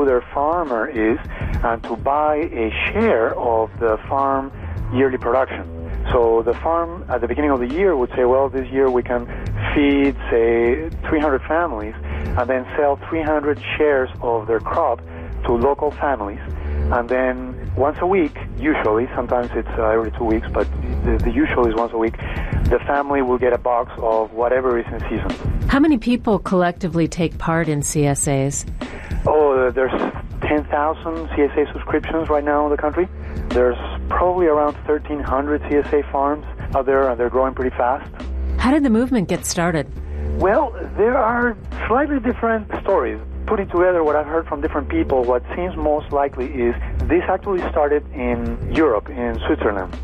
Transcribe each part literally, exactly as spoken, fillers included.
who their farmer is and to buy a share of the farm yearly production. So the farm at the beginning of the year would say, well, this year we can feed, say, three hundred families and then sell three hundred shares of their crop to local families. And then once a week, usually, sometimes it's uh, every two weeks, but the, the usual is once a week, the family will get a box of whatever is in season. How many people collectively take part in C S As? Oh, there's ten thousand C S A subscriptions right now in the country. There's probably around thirteen hundred C S A farms out there, and they're growing pretty fast. How did the movement get started? Well, there are slightly different stories. Putting together what I've heard from different people, what seems most likely is this actually started in Europe, in Switzerland.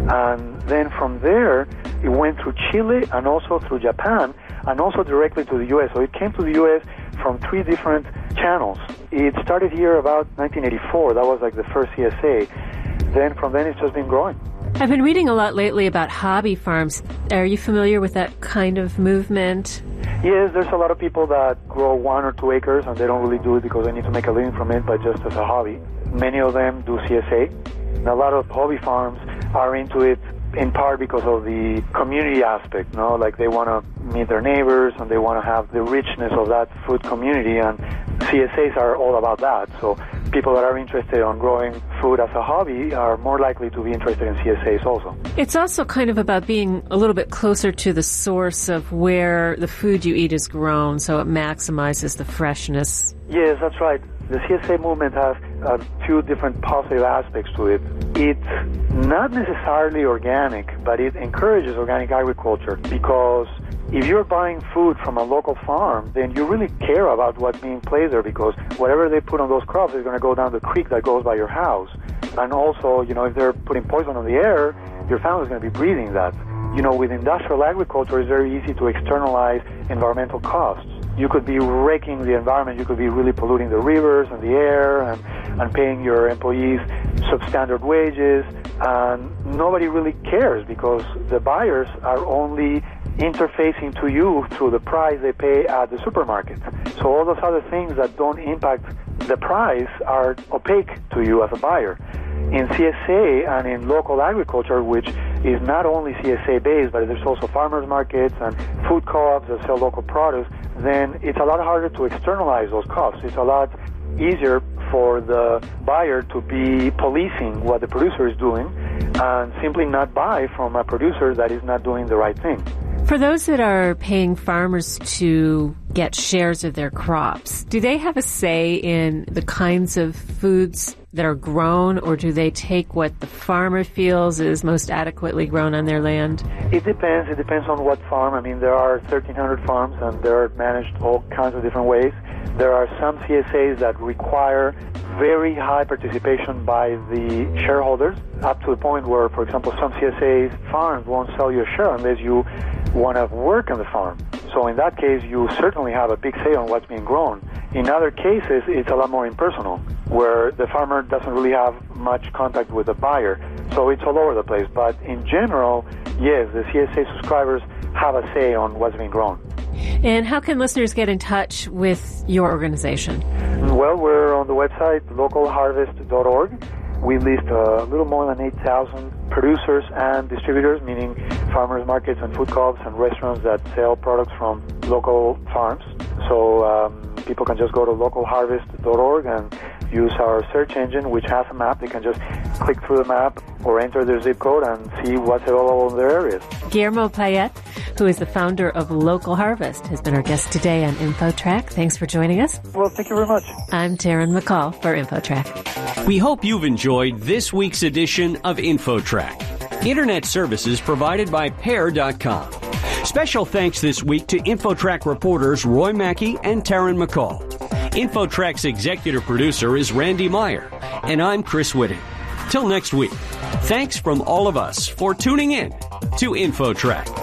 And then from there, it went through Chile and also through Japan and also directly to the U S. So it came to the U S from three different channels. It started here about nineteen eighty-four. That was like the first C S A. Then from then, it's just been growing. I've been reading a lot lately about hobby farms. Are you familiar with that kind of movement? Yes, there's a lot of people that grow one or two acres and they don't really do it because they need to make a living from it, but just as a hobby. Many of them do C S A. And a lot of hobby farms are into it in part because of the community aspect, no? Like they want to meet their neighbors and they want to have the richness of that food community, and C S As are all about that. So people that are interested in growing food as a hobby are more likely to be interested in C S As also. It's also kind of about being a little bit closer to the source of where the food you eat is grown, so it maximizes the freshness. Yes, that's right. The C S A movement has a few different positive aspects to it. It's not necessarily organic, but it encourages organic agriculture because if you're buying food from a local farm, then you really care about what's being placed there because whatever they put on those crops is going to go down the creek that goes by your house. And also, you know, if they're putting poison on the air, your family's going to be breathing that. You know, with industrial agriculture, it's very easy to externalize environmental costs. You could be wrecking the environment, you could be really polluting the rivers and the air and, and paying your employees substandard wages, and nobody really cares because the buyers are only interfacing to you through the price they pay at the supermarket. So all those other things that don't impact the price are opaque to you as a buyer. In C S A and in local agriculture, which is not only C S A based, but there's also farmers markets and food co-ops that sell local produce, then it's a lot harder to externalize those costs. It's a lot easier for the buyer to be policing what the producer is doing and simply not buy from a producer that is not doing the right thing. For those that are paying farmers to get shares of their crops, do they have a say in the kinds of foods that are grown, or do they take what the farmer feels is most adequately grown on their land? It depends. It depends on what farm. I mean, there are thirteen hundred farms, and they're managed all kinds of different ways. There are some C S As that require very high participation by the shareholders, up to the point where, for example, some C S A farms won't sell you a share unless you want to work on the farm. So in that case, you certainly have a big say on what's being grown. In other cases, it's a lot more impersonal, where the farmer doesn't really have much contact with the buyer. So it's all over the place. But in general, yes, the C S A subscribers have a say on what's being grown. And how can listeners get in touch with your organization? Well, we're on the website, local harvest dot org. We list a little more than eight thousand producers and distributors, meaning farmers markets and food co-ops and restaurants that sell products from local farms. So um, people can just go to local harvest dot org and use our search engine, which has a map. They can just click through the map or enter their zip code and see what's available in their areas. Guillermo Payet, who is the founder of Local Harvest, has been our guest today on InfoTrack. Thanks for joining us. Well, thank you very much. I'm Taryn McCall for InfoTrack. We hope you've enjoyed this week's edition of InfoTrack, internet services provided by Pear dot com. Special thanks this week to InfoTrack reporters Roy Mackey and Taryn McCall. InfoTrack's executive producer is Randy Meyer, and I'm Chris Whitting. Till next week, thanks from all of us for tuning in to InfoTrack.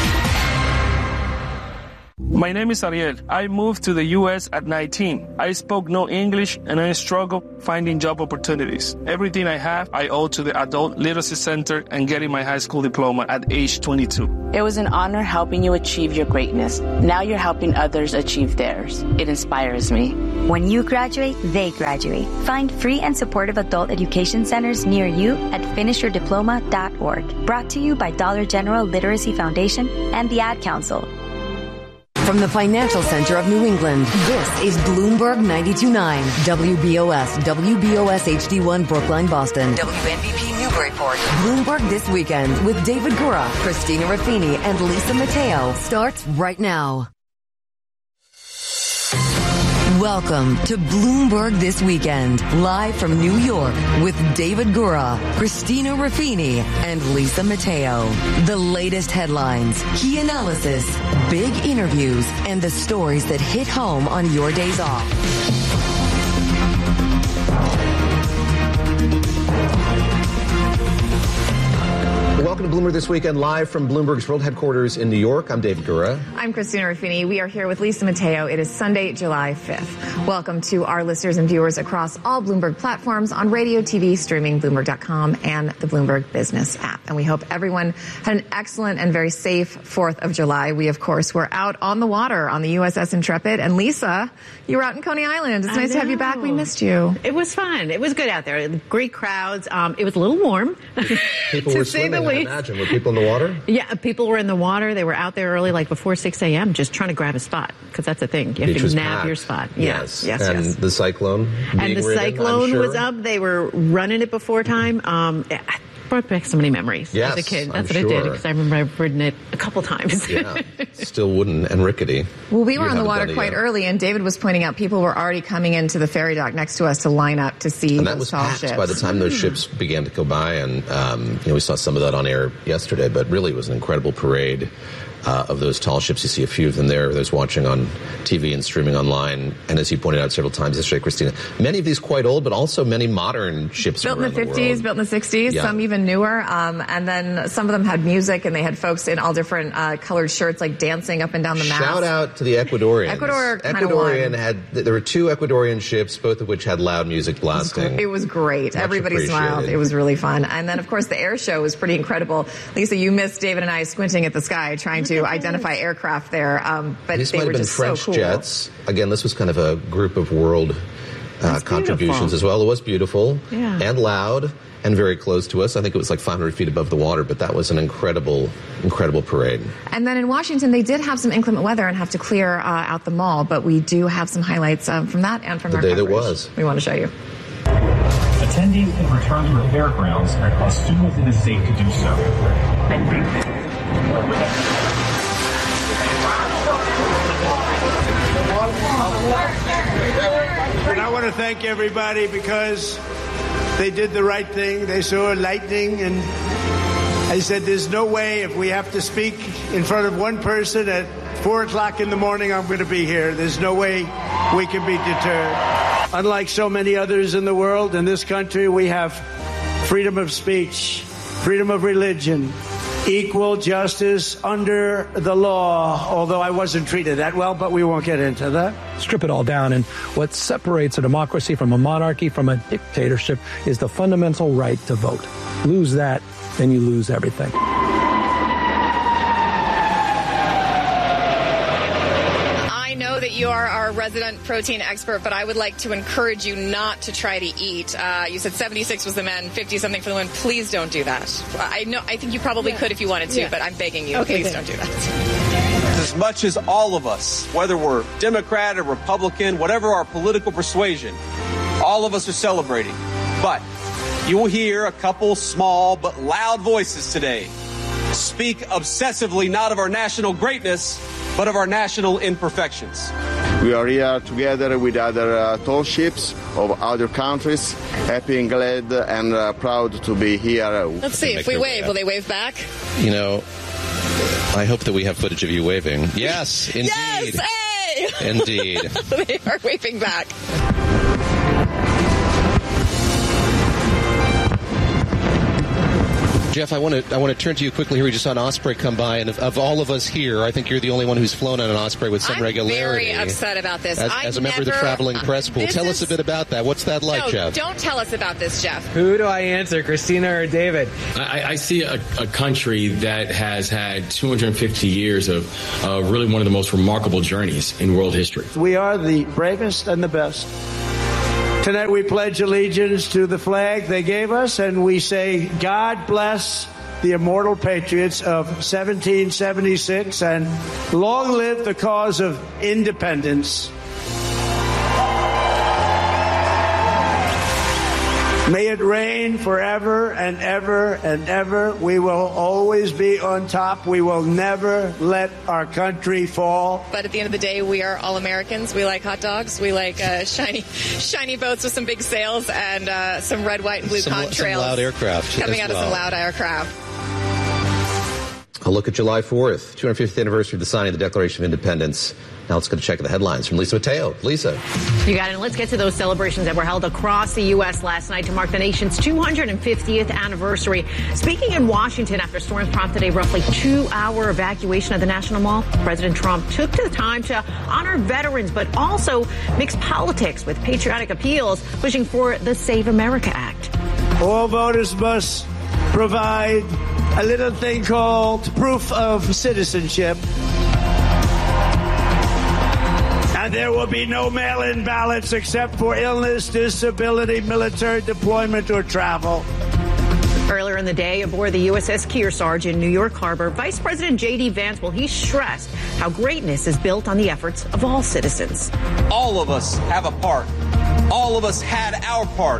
My name is Ariel. I moved to the U S at nineteen. I spoke no English and I struggled finding job opportunities. Everything I have, I owe to the Adult Literacy Center and getting my high school diploma at age twenty-two. It was an honor helping you achieve your greatness. Now you're helping others achieve theirs. It inspires me. When you graduate, they graduate. Find free and supportive adult education centers near you at finish your diploma dot org. Brought to you by Dollar General Literacy Foundation and the Ad Council. From the financial center of New England, this is Bloomberg ninety-two point nine, W B O S, W B O S H D one, Brookline, Boston, W N B P Newburyport. Bloomberg This Weekend with David Gura, Christina Raffini, and Lisa Mateo starts right now. Welcome to Bloomberg This Weekend, live from New York with David Gura, Christina Raffini, and Lisa Mateo. The latest headlines, key analysis, big interviews, and the stories that hit home on your days off. Welcome to Bloomberg This Weekend, live from Bloomberg's world headquarters in New York. I'm David Gura. I'm Christina Raffini. We are here with Lisa Mateo. It is Sunday, July fifth. Welcome to our listeners and viewers across all Bloomberg platforms on radio, T V, streaming, Bloomberg dot com, and the Bloomberg Business app. And we hope everyone had an excellent and very safe fourth of July. We, of course, were out on the water on the U S S Intrepid. And Lisa, you were out in Coney Island. It's I nice know. to have you back. We missed you. It was fun. It was good out there. Great crowds. Um, it was a little warm. People to were say swimming, the I least. imagine. Were people in the water? Yeah, people were in the water. They were out there early, like before six a.m., just trying to grab a spot, because that's the thing. You have Beach to was nab packed. your spot. Yes. Yes, yes, and yes. the cyclone And being the ridden, cyclone I'm sure. was up. They were running it before time. Um, I brought back so many memories Yes, as a kid. I'm That's what sure. I did, because I remember I've ridden it a couple times. Yeah, still wooden and rickety. Well, we were You on the haven't water done it quite yet. early, and David was pointing out people were already coming into the ferry dock next to us to line up to see And that those was tall packed ships. by the time those ships began to go by, and um, you know, we saw some of that on air yesterday. But really, it was an incredible parade uh, of those tall ships. You see a few of them there. Those watching on T V and streaming online. And as you pointed out several times yesterday, Christina, many of these quite old, but also many modern ships Built in around the fifties, world. built in the sixties, Yeah. some even newer. Um, and then some of them had music, and they had folks in all different uh, colored shirts, like dancing up and down the mast. Shout out to the Ecuadorians. Ecuador kinda Ecuadorian won. had there were two Ecuadorian ships, both of which had loud music blasting. It was great. Much Everybody smiled. appreciated. It was really fun. And then, of course, the air show was pretty incredible. Lisa, you missed David and I squinting at the sky trying to identify aircraft there. Um, but These they might were have been just French so cool. jets. Again, this was kind of a group of world uh, contributions as well. It was beautiful Yeah. and loud and very close to us. I think it was like five hundred feet above the water, but that was an incredible, incredible parade. And then in Washington, they did have some inclement weather and have to clear uh, out the mall. But we do have some highlights um, from that and from The our day that coverage. was. We want to show you. Attendees can return to the fairgrounds as soon as it is safe to do so. And I want to thank everybody because they did the right thing. They saw lightning, and I said, there's no way if we have to speak in front of one person at four o'clock in the morning, I'm going to be here. There's no way we can be deterred. Unlike so many others in the world, in this country, we have freedom of speech, freedom of religion, equal justice under the law, although I wasn't treated that well, but we won't get into that. Strip it all down, and what separates a democracy from a monarchy from a dictatorship is the fundamental right to vote. Lose that, then you lose everything. I know that you are our resident protein expert, but I would like to encourage you not to try to eat. Uh, you said seventy-six was the men, fifty something for the women. Please don't do that. I know. I think you probably Yeah. could if you wanted to, Yeah. but I'm begging you. Okay, please then. don't do that. As much as all of us, whether we're Democrat or Republican, whatever our political persuasion, all of us are celebrating. But you will hear a couple small but loud voices today speak obsessively not of our national greatness, but of our national imperfections. We are here together with other uh, tall ships of other countries, happy and glad and uh, proud to be here. Let's see. If we wave, will they wave back? You know, I hope that we have footage of you waving. Yes, indeed. Yes! Hey! Indeed. They are waving back. Jeff, I want to I want to turn to you quickly here. We just saw an Osprey come by, and of, of all of us here, I think you're the only one who's flown on an Osprey with some I'm regularity. I'm very upset about this. As, I as a member never, of the traveling press pool, tell is, us a bit about that. What's that like, no, Jeff? Don't tell us about this, Jeff. Who do I answer, Christina or David? I, I see a, a country that has had two hundred fifty years of uh, really one of the most remarkable journeys in world history. We are the bravest and the best. Tonight we pledge allegiance to the flag they gave us, and we say, God bless the immortal patriots of seventeen seventy-six, and long live the cause of independence. May it reign forever and ever and ever. We will always be on top. We will never let our country fall. But at the end of the day, we are all Americans. We like hot dogs. We like uh, shiny shiny boats with some big sails and uh, some red, white, and blue some, contrails. Some loud aircraft. Coming out well. of some loud aircraft. A look at July fourth, two hundred fiftieth anniversary of the signing of the Declaration of Independence. Now let's go to check the headlines from Lisa Mateo. Lisa. You got it. And let's get to those celebrations that were held across the U S last night to mark the nation's two hundred fiftieth anniversary. Speaking in Washington after storms prompted a roughly two-hour evacuation of the National Mall, President Trump took the time to honor veterans, but also mix politics with patriotic appeals, pushing for the Save America Act. All voters must provide a little thing called proof of citizenship. And there will be no mail-in ballots except for illness, disability, military deployment, or travel. Earlier in the day, aboard the U S S Kearsarge in New York Harbor, Vice President J D. Vance, well, he stressed how greatness is built on the efforts of all citizens. All of us have a part. All of us had our part.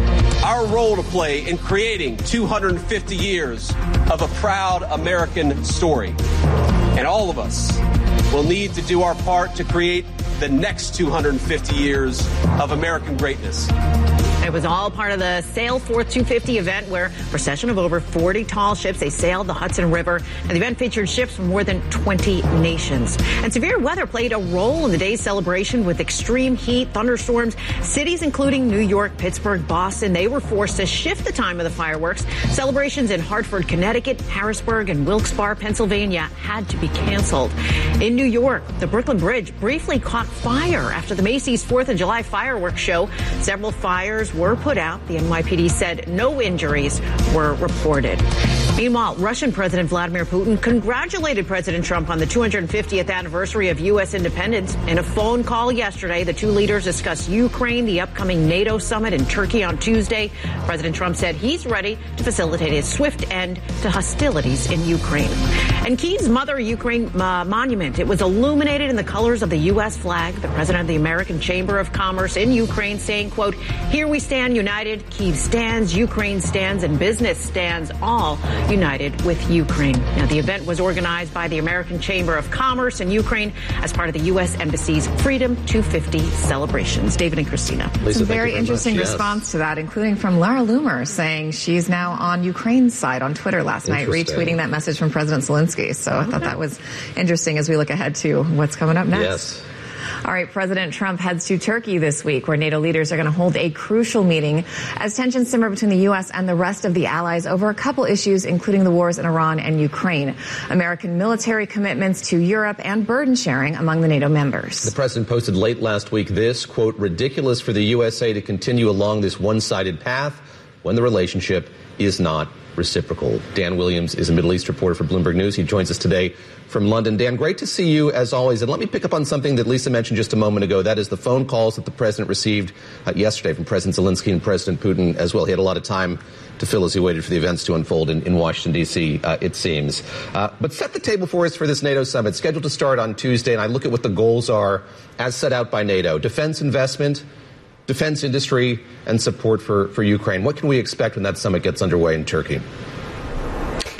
Our role to play in creating two hundred fifty years of a proud American story. And all of us will need to do our part to create the next two hundred fifty years of American greatness. It was all part of the Sail Forth two fifty event, where a procession of over forty tall ships, they sailed the Hudson River, and the event featured ships from more than twenty nations. And severe weather played a role in the day's celebration with extreme heat, thunderstorms. Cities including New York, Pittsburgh, Boston, they were forced to shift the time of the fireworks. Celebrations in Hartford, Connecticut, Harrisburg, and Wilkes-Barre, Pennsylvania had to be canceled. In New York, the Brooklyn Bridge briefly caught fire after the Macy's fourth of July fireworks show. Several fires were put out. The N Y P D said no injuries were reported. Meanwhile, Russian President Vladimir Putin congratulated President Trump on the two hundred fiftieth anniversary of U S independence. In a phone call yesterday, the two leaders discussed Ukraine, the upcoming NATO summit in Turkey on Tuesday. President Trump said he's ready to facilitate a swift end to hostilities in Ukraine. And Kyiv's Mother Ukraine uh, monument, it was illuminated in the colors of the U S flag. The president of the American Chamber of Commerce in Ukraine saying, quote, "Here we stand united. Kyiv stands, Ukraine stands, and business stands, all united with Ukraine." Now, the event was organized by the American Chamber of Commerce in Ukraine as part of the U S Embassy's Freedom two fifty celebrations. David and Christina. Lisa, Some very, very interesting much. response yes. to that, including from Lara Loomer saying she's now on Ukraine's side on Twitter last night, retweeting that message from President Zelensky. So I thought that was interesting as we look ahead to what's coming up next. Yes. All right, President Trump heads to Turkey this week, where NATO leaders are going to hold a crucial meeting as tensions simmer between the U S and the rest of the allies over a couple issues, including the wars in Iran and Ukraine, American military commitments to Europe, and burden sharing among the NATO members. The president posted late last week this, quote, "Ridiculous for the U S A to continue along this one-sided path when the relationship is not reciprocal." Dan Williams is a Middle East reporter for Bloomberg News. He joins us today from London. Dan, great to see you as always. And let me pick up on something that Lisa mentioned just a moment ago. That is the phone calls that the president received uh, yesterday from President Zelensky and President Putin as well. He had a lot of time to fill as he waited for the events to unfold in, in Washington, D C, uh, it seems. Uh, but set the table for us for this NATO summit, scheduled to start on Tuesday. And I look at what the goals are as set out by NATO. Defense investment, defense industry, and support for, for Ukraine. What can we expect when that summit gets underway in Turkey?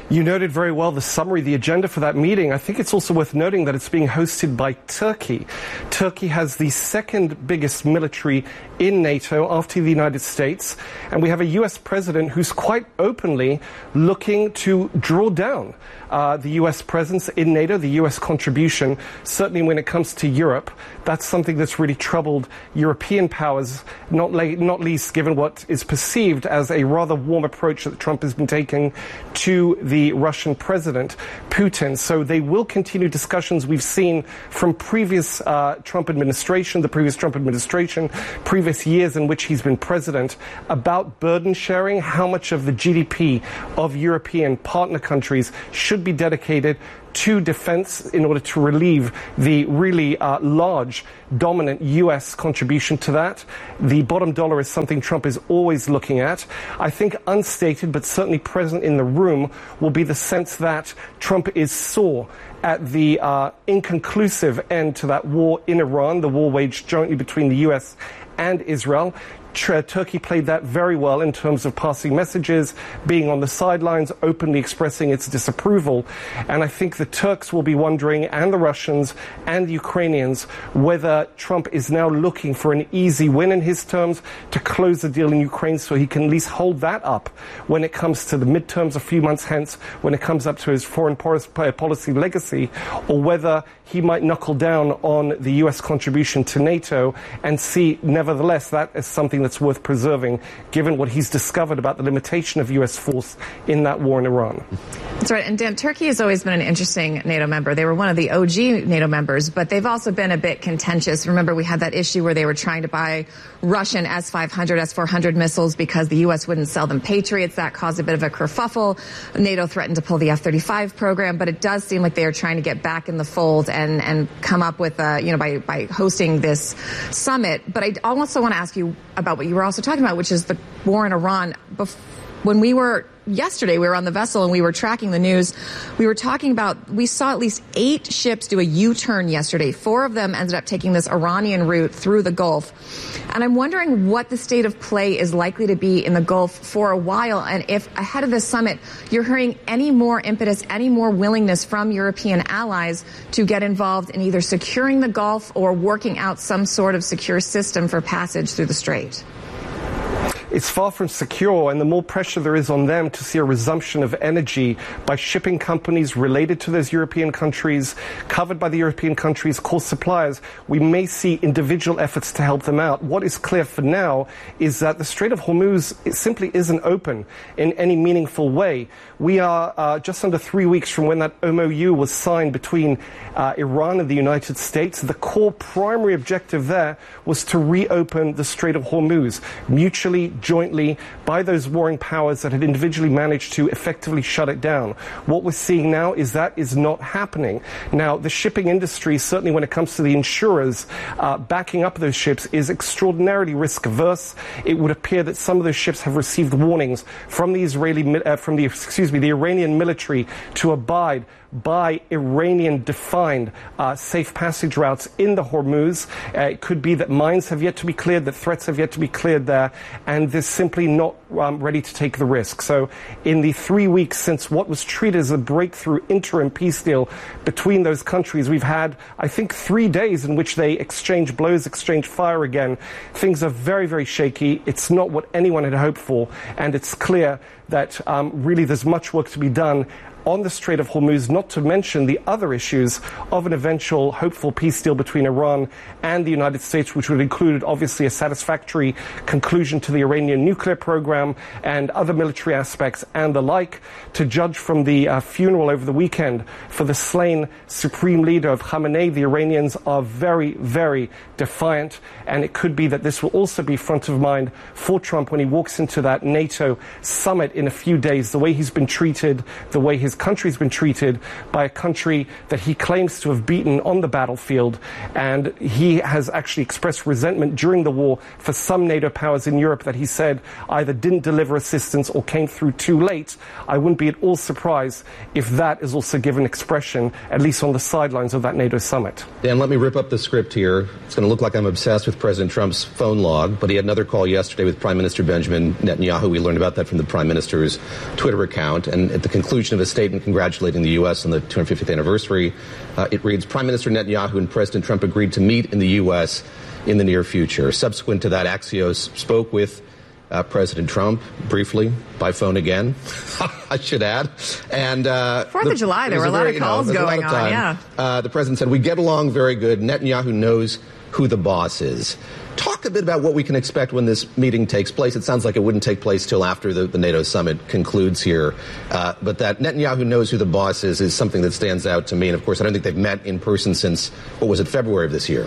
You noted very well the summary, the agenda for that meeting. I think it's also worth noting that it's being hosted by Turkey. Turkey has the second biggest military in NATO after the United States, and we have a U S president who's quite openly looking to draw down uh, the U S presence in NATO, the U S contribution. Certainly when it comes to Europe, that's something that's really troubled European powers, not, la- not least given what is perceived as a rather warm approach that Trump has been taking to the Russian president, Putin. So they will continue discussions we've seen from previous uh, Trump administration, the previous Trump administration, previous years in which he's been president, about burden sharing, how much of the G D P of European partner countries should be dedicated to defense in order to relieve the really uh, large, dominant U S contribution to that. The bottom dollar is something Trump is always looking at. I think unstated, but certainly present in the room, will be the sense that Trump is sore at the uh, inconclusive end to that war in Iran, the war waged jointly between the U S and Israel. Turkey played that very well in terms of passing messages, being on the sidelines, openly expressing its disapproval. And I think the Turks will be wondering, and the Russians and the Ukrainians, whether Trump is now looking for an easy win in his terms to close the deal in Ukraine so he can at least hold that up when it comes to the midterms a few months hence, when it comes up to his foreign policy legacy, or whether he might knuckle down on the U S contribution to NATO and see, nevertheless, that as something that's worth preserving, given what he's discovered about the limitation of U S force in that war in Iran. That's right. And Dan, Turkey has always been an interesting NATO member. They were one of the O G NATO members, but they've also been a bit contentious. Remember, we had that issue where they were trying to buy Russian S five hundred, S four hundred missiles because the U S wouldn't sell them Patriots. That caused a bit of a kerfuffle. NATO threatened to pull the F thirty-five program, but it does seem like they are trying to get back in the fold and, and come up with, uh, you know, by, by hosting this summit. But I also want to ask you about what you were also talking about, which is the war in Iran. Bef- when we were yesterday, we were on the vessel and we were tracking the news. We were talking about, we saw at least eight ships do a U-turn yesterday. Four of them ended up taking this Iranian route through the Gulf. And I'm wondering what the state of play is likely to be in the Gulf for a while. And if ahead of this summit, you're hearing any more impetus, any more willingness from European allies to get involved in either securing the Gulf or working out some sort of secure system for passage through the Strait. It's far from secure, and the more pressure there is on them to see a resumption of energy by shipping companies related to those European countries, covered by the European countries, core suppliers, we may see individual efforts to help them out. What is clear for now is that the Strait of Hormuz it simply isn't open in any meaningful way. We are uh, just under three weeks from when that M O U was signed between uh, Iran and the United States. The core primary objective there was to reopen the Strait of Hormuz, mutually, jointly, by those warring powers that had individually managed to effectively shut it down. What we're seeing now is that is not happening. Now, the shipping industry, certainly when it comes to the insurers uh, backing up those ships, is extraordinarily risk averse. It would appear that some of those ships have received warnings from the Israeli, uh, from the, excuse me, the Iranian military to abide by Iranian-defined uh, safe passage routes in the Hormuz. Uh, it could be that mines have yet to be cleared, that threats have yet to be cleared there, and they're simply not um, ready to take the risk. So in the three weeks since what was treated as a breakthrough interim peace deal between those countries, we've had, I think, three days in which they exchange blows, exchange fire again. Things are very, very shaky. It's not what anyone had hoped for, and it's clear that um, really there's much work to be done on the Strait of Hormuz, not to mention the other issues of an eventual hopeful peace deal between Iran and the United States, which would include obviously a satisfactory conclusion to the Iranian nuclear program and other military aspects and the like. To judge from the uh, funeral over the weekend for the slain supreme leader of Khamenei, the Iranians are very, very defiant, and it could be that this will also be front of mind for Trump when he walks into that NATO summit in a few days. The way he's been treated, the way his his country's been treated by a country that he claims to have beaten on the battlefield. And he has actually expressed resentment during the war for some NATO powers in Europe that he said either didn't deliver assistance or came through too late. I wouldn't be at all surprised if that is also given expression, at least on the sidelines of that NATO summit. Dan, let me rip up the script here. It's going to look like I'm obsessed with President Trump's phone log, but he had another call yesterday with Prime Minister Benjamin Netanyahu. We learned about that from the Prime Minister's Twitter account. And at the conclusion of a statement congratulating the U S on the two hundred fiftieth anniversary, uh, it reads, Prime Minister Netanyahu and President Trump agreed to meet in the U S in the near future. Subsequent to that, Axios spoke with Uh, President Trump briefly by phone again, I should add. And uh, Fourth of July, there were a lot very, of calls you know, going of on. Yeah, uh, the president said we get along very good. Netanyahu knows who the boss is. Talk a bit about what we can expect when this meeting takes place. It sounds like it wouldn't take place till after the, the NATO summit concludes here. Uh, but that Netanyahu knows who the boss is is something that stands out to me. And of course, I don't think they've met in person since, what was it, February of this year.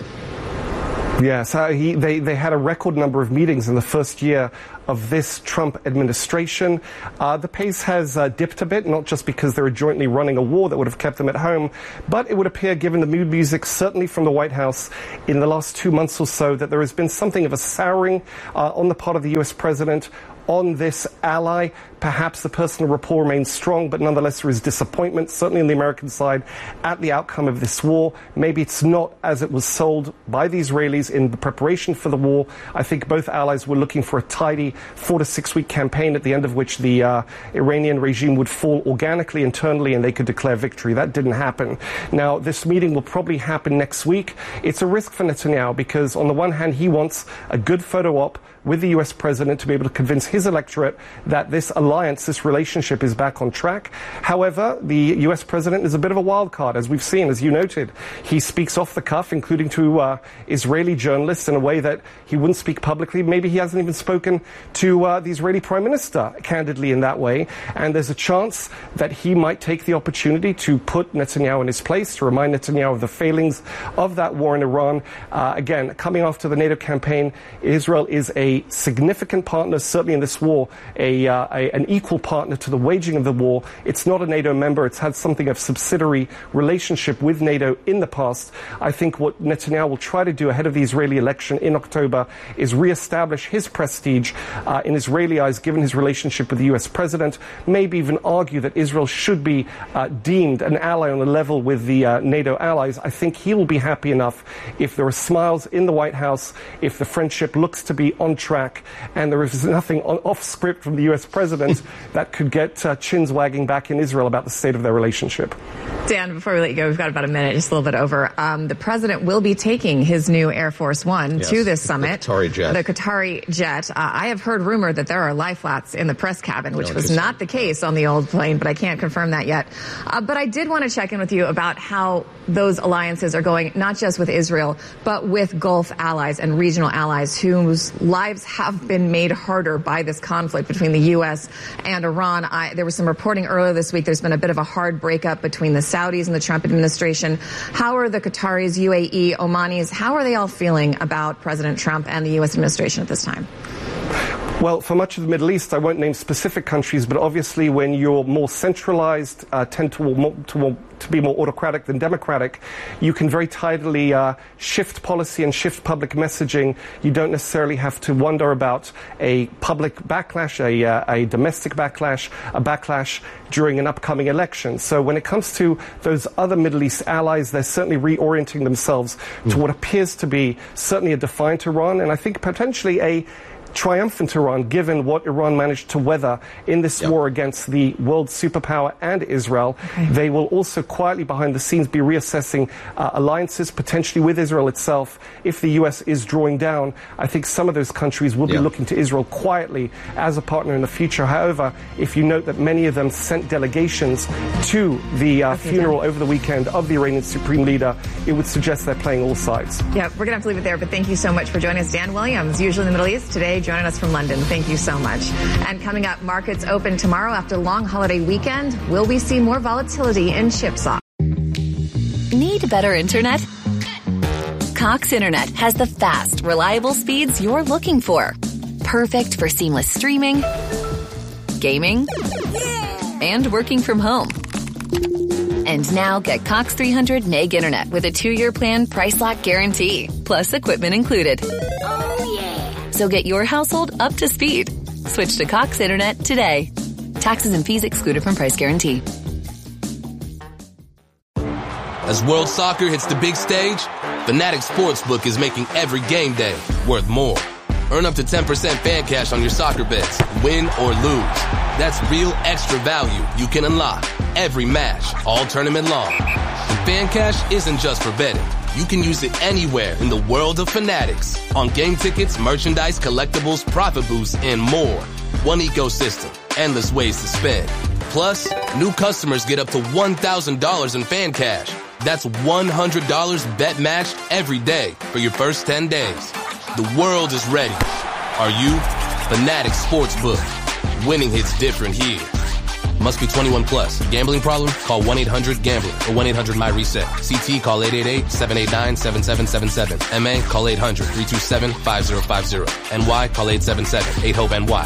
Yes, uh, he, they, they had a record number of meetings in the first year of this Trump administration. Uh, the pace has uh, dipped a bit, not just because they were jointly running a war that would have kept them at home, but it would appear, given the mood music, certainly from the White House in the last two months or so, that there has been something of a souring uh, on the part of the U S president on this ally. Perhaps the personal rapport remains strong, but nonetheless there is disappointment, certainly on the American side, at the outcome of this war. Maybe it's not as it was sold by the Israelis in the preparation for the war. I think both allies were looking for a tidy four to six week campaign at the end of which the uh, Iranian regime would fall organically internally and they could declare victory. That didn't happen. Now, this meeting will probably happen next week. It's a risk for Netanyahu because on the one hand, he wants a good photo op with the U S president to be able to convince his electorate that this alliance, this relationship is back on track. However, the U S president is a bit of a wild card, as we've seen, as you noted. He speaks off the cuff, including to uh, Israeli journalists in a way that he wouldn't speak publicly. Maybe he hasn't even spoken to uh, the Israeli prime minister candidly in that way. And there's a chance that he might take the opportunity to put Netanyahu in his place, to remind Netanyahu of the failings of that war in Iran. Uh, again, coming after the NATO campaign, Israel is a significant partner, certainly in this war, a, uh, a, an equal partner to the waging of the war. It's not a NATO member. It's had something of subsidiary relationship with NATO in the past. I think what Netanyahu will try to do ahead of the Israeli election in October is reestablish his prestige uh, in Israeli eyes, given his relationship with the U S president, maybe even argue that Israel should be uh, deemed an ally on a level with the uh, NATO allies. I think he will be happy enough if there are smiles in the White House, if the friendship looks to be on track, and there is nothing on, off script from the U S president that could get uh, chins wagging back in Israel about the state of their relationship. Dan, before we let you go, we've got about a minute, just a little bit over. Um, the president will be taking his new Air Force One yes, to this summit. The Qatari jet. The Qatari jet. Uh, I have heard rumor that there are lie flats in the press cabin, which no, was not the case on the old plane, but I can't confirm that yet. Uh, but I did want to check in with you about how those alliances are going, not just with Israel, but with Gulf allies and regional allies whose lives have been made harder by this conflict between the U S and Iran. I, there was some reporting earlier this week. There's been a bit of a hard breakup between the Saudis and the Trump administration. How are the Qataris, U A E, Omanis, how are they all feeling about President Trump and the U S administration at this time? Well, for much of the Middle East, I won't name specific countries, but obviously when you're more centralized, uh, tend to, more, to, more, to be more autocratic than democratic, you can very tidily uh, shift policy and shift public messaging. You don't necessarily have to wonder about a public backlash, a, uh, a domestic backlash, a backlash during an upcoming election. So when it comes to those other Middle East allies, they're certainly reorienting themselves mm. to what appears to be certainly a defiant Iran, and I think potentially a triumphant Iran, given what Iran managed to weather in this yep. war against the world superpower and Israel. Okay. They will also quietly behind the scenes be reassessing uh, alliances, potentially with Israel itself. If the U S is drawing down, I think some of those countries will yep. be looking to Israel quietly as a partner in the future. However, if you note that many of them sent delegations to the uh, okay, funeral then. over the weekend of the Iranian Supreme Leader, it would suggest they're playing all sides. Yeah, we're going to have to leave it there, but thank you so much for joining us. Dan Williams, usually in the Middle East, today joining us from London. Thank you so much. And coming up, markets open tomorrow after a long holiday weekend. Will we see more volatility in chipstocks? Need better internet? Cox Internet has the fast, reliable speeds you're looking for. Perfect for seamless streaming, gaming, and working from home. And now get Cox three hundred meg internet with a two-year plan price lock guarantee, plus equipment included. Oh, yeah. So get your household up to speed. Switch to Cox Internet today. Taxes and fees excluded from price guarantee. As World Soccer hits the big stage, Fanatics Sportsbook is making every game day worth more. Earn up to ten percent fan cash on your soccer bets, win or lose. That's real extra value you can unlock every match, all tournament long. And fan cash isn't just for betting. You can use it anywhere in the world of Fanatics. On game tickets, merchandise, collectibles, profit boosts, and more. One ecosystem, endless ways to spend. Plus, new customers get up to one thousand dollars in fan cash. That's one hundred dollars bet match every day for your first ten days. The world is ready. Are you? Fanatics Sportsbook. Winning hits different here. Must be twenty-one plus. Gambling problem? Call one eight hundred gambler or one eight hundred my reset. C T call eight eight eight, seven eight nine, seven seven seven seven. M A call eight hundred, three two seven, five zero five zero. N Y call eight seven seven, eight hope N Y.